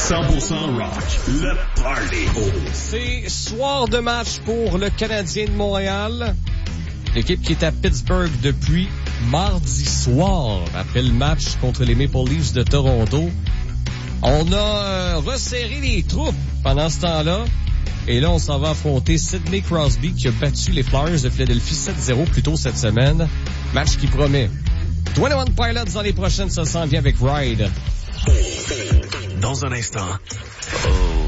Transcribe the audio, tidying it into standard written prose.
100% rock. Le Party. C'est soir de match pour le Canadien de Montréal. L'équipe qui est à Pittsburgh depuis mardi soir, après le match contre les Maple Leafs de Toronto. On a resserré les troupes pendant ce temps-là. Et là, on s'en va affronter Sidney Crosby qui a battu les Flyers de Philadelphie 7-0 plus tôt cette semaine. Match qui promet. 21 Pilots dans les prochaines, ça s'en vient avec Ride. Dans un instant.